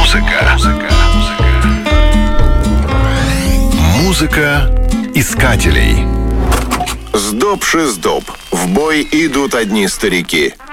Музыка искателей. Сдоб-шиздоб. В бой идут одни старики.